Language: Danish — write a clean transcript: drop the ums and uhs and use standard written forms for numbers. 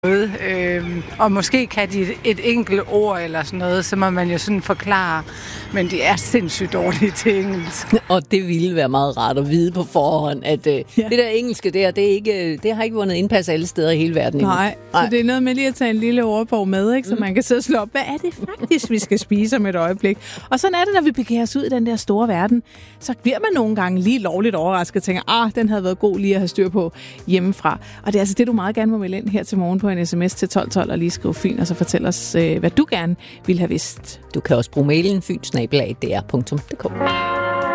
noget. Og måske kan de et enkelt ord eller sådan noget, så må man jo sådan forklare. Men de er sindssygt dårlige til engelsk. Og det ville være meget rart at vide på forhånd, at det der engelske der, det har ikke vundet indpas alle steder i hele verden endnu. Nej, så det er noget med lige at tage en lille ordbog med, ikke? Så man kan sidde og slå op, hvad er det faktisk, vi skal spise om et øjeblik? Og sådan er det, når vi begiver os ud i den der store verden. Så bliver man nogle gange lige lovligt overrasket og tænker, den havde været god lige at have styr på hjemmefra. Og det er altså det, du meget gerne må melde ind her til morgen på en sms til 1212 og lige skrive Fyn, og så fortæl os, hvad du gerne ville have vidst. Du kan også bruge mailen fyn@dr.dk.